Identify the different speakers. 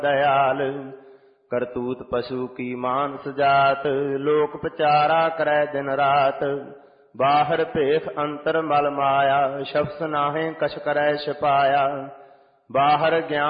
Speaker 1: दयाल करतूत पशु की मानस जात लोक पचारा करे दिन रात बाहर भेख अंतर मल माया शब्द नाहे कछ करे छिपाया बाहर ज्ञान